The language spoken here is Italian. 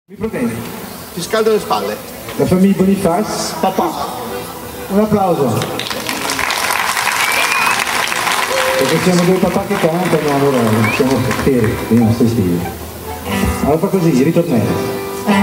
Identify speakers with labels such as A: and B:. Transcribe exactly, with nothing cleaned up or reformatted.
A: Mi problemi.
B: Ti scaldo le spalle.
A: La famiglia Boniface, papà. Un applauso. Perché siamo due papà che cantano, allora siamo fieri, vediamo sti stili. Allora fa così, ritornello.